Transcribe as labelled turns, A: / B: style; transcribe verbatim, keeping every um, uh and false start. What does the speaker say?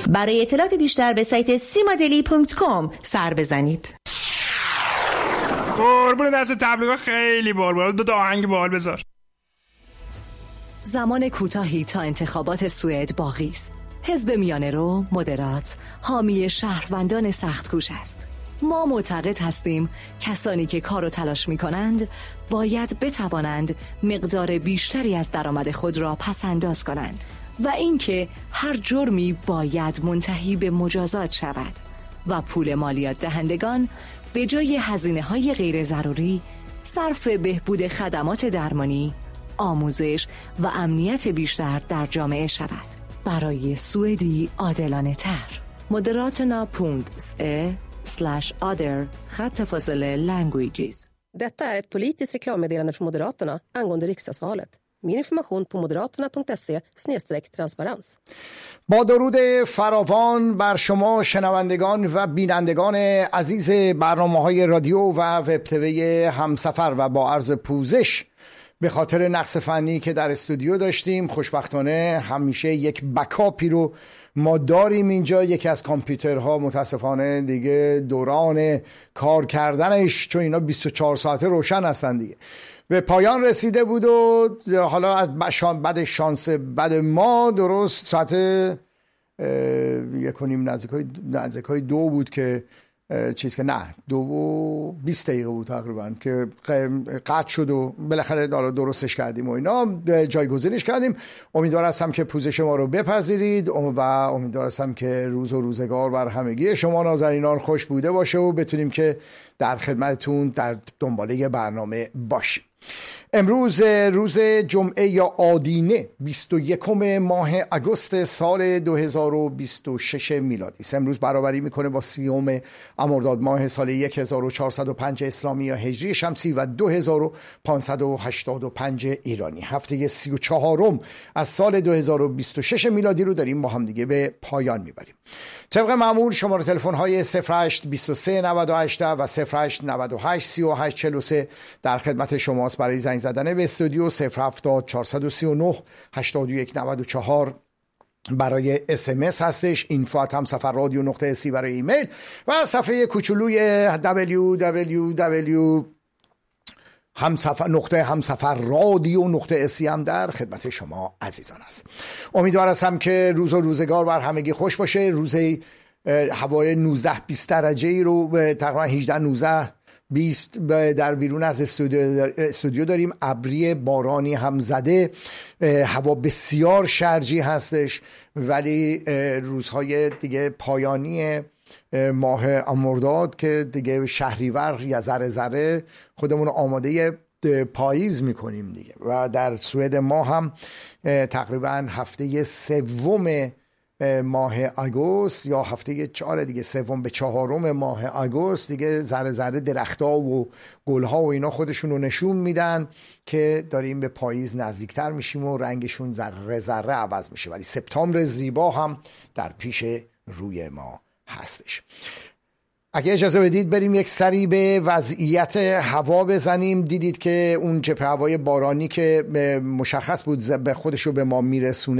A: برای اطلاعات بیشتر به سایت سیمادلی دات کام سر بزنید.
B: قربون دست تبلیغات خیلی بال بال. دو تا آهنگ بال بذار.
C: زمان کوتاهی تا انتخابات سوئد باقی است. حزب میانه رو مدرات حامی شهروندان سخت‌کوش است. ما معتقد هستیم کسانی که کار و تلاش می کنند باید بتوانند مقدار بیشتری از درآمد خود را پس انداز کنند و اینکه هر جرمی باید منتهی به مجازات شود و پول مالیات دهندگان به جای هزینه‌های غیر ضروری صرف بهبود خدمات درمانی، آموزش و امنیت بیشتر در جامعه شود. برای سوئدی عادلانه تر. Moderaterna punkt se slash other خط فاصله languages.
D: Detta är ett politiskt reklammeddelande från Moderaterna angående riksdagsvalet. Mer information på moderaterna punkt se slash transparens.
E: با درود فراوان بر شما شنوندگان و بینندگان عزیز برنامه‌های رادیو و وب تیوی همسفر و با عرض پوزش به خاطر نقص فنی که در استودیو داشتیم. خوشبختانه همیشه یک بکاپی رو ما داریم اینجا. یکی از کامپیوترها متاسفانه دیگه دوران کار کردنش، چون اینا بیست و چهار ساعته روشن هستن دیگه، به پایان رسیده بود و حالا از بعد شانس بعد ما درست ساعت یک و نیم نزدیک های دو بود که چیز که نه دو و بیست دقیقه بود تقریبا که قطع شد و بالاخره درستش کردیم و اینا جایگزینش کردیم. امیدوار هستم که پوزش ما رو بپذیرید و امیدوار هستم که روز و روزگار بر همگی شما نازنینان خوش بوده باشه و بتونیم که در خدمتتون در دنباله برنامه باشیم. امروز روز جمعه یا آدینه بیست و یکم ماه اگست سال دو هزار و بیست و شش میلادی است. امروز برابری میکنه با سیوم مرداد ماه سال هزار و چهارصد و پنج اسلامی یا هجری شمسی و دو هزار و پانصد و هشتاد و پنج ایرانی. هفته سی و چهارم از سال دو هزار و بیست و شش میلادی رو داریم با هم دیگه به پایان میبریم. طبق معمول شماره تلفن های صفر هشت بیست و سه نود و هشت و صفر هشت نود و هشت سی و هشت چهل و سه در خدمت شماست برای زنگ زدن به استودیو. صفر هفتاد چهارصد و سی و نه هشتاد و یک نود و چهار برای اس ام اس هستش. اینفو ات همسفر رادیو نقطه سی برای ایمیل و صفحه کوچولوی دبلیو دبلیو دبلیو همسفر نقطه همسفر رادیو نقطه اسی هم در خدمت شما عزیزان است. امیدوار هستم که روز و روزگار بر همگی خوش باشه. روز هوای نوزده بیست درجه ای رو تقریبا هجده نوزده بیست در بیرون از استودیو, استودیو داریم. ابری بارانی هم زده، هوا بسیار شرجی هستش، ولی روزهای دیگه پایانی ماه مرداد که دیگه شهریور یا ذره ذره خودمون آماده پاییز میکنیم دیگه و در سوئد ما هم تقریبا هفته سوم ماه آگوست یا هفته چهار دیگه سوم به چهارم ماه آگوست دیگه ذره ذره درخت‌ها و گل‌ها و اینا خودشون رو نشون میدن که داریم به پاییز نزدیکتر میشیم و رنگشون ذره ذره عوض میشه، ولی سپتامبر زیبا هم در پیش روی ما هستش. اگه اجازه بدید بریم یک سری به وضعیت هوا بزنیم. دیدید که اون جبهه هوای بارانی که مشخص بود به خودشو به ما میرسونه